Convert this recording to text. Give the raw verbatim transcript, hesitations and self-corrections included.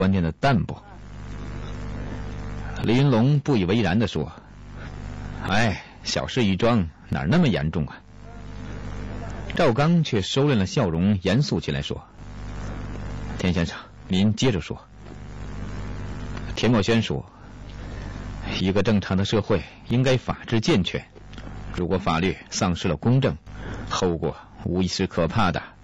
观念的淡薄。李云龙不以为然地说：“哎，小事一桩，哪儿那么严重啊？”赵刚却收敛了笑容，严肃起来说：“田先生，您接着说。”田茂轩说：“一个正常的社会应该法治健全，如果法律丧失了公正，后果无疑是可怕的。